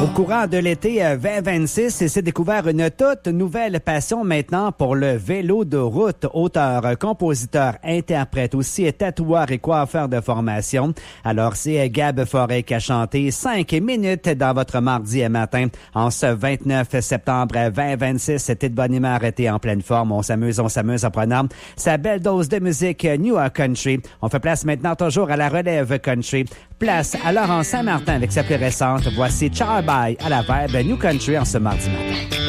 Au courant de l'été 2026, il s'est découvert une toute nouvelle passion maintenant pour le vélo de route. Auteur, compositeur, interprète, aussi tatoueur et coiffeur de formation. Alors, c'est Gab Forêt qui a chanté 5 minutes dans votre mardi matin. En ce 29 septembre 2026, c'était de bonne humeur, était en pleine forme. On s'amuse en prenant sa belle dose de musique New Country. On fait place maintenant toujours à la relève country. Place à Laurent Saint-Martin avec sa plus récente. Voici Ciao Bye à la Vibe New Country en ce mardi matin.